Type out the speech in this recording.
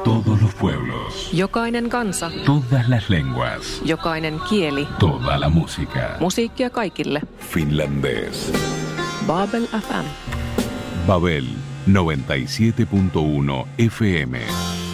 Todos los pueblos. Jokainen kansa. Todas las lenguas. Jokainen kieli. Toda la música. Musiikkia kaikille. Finlandés. Babel FM. Babel 97.1 FM.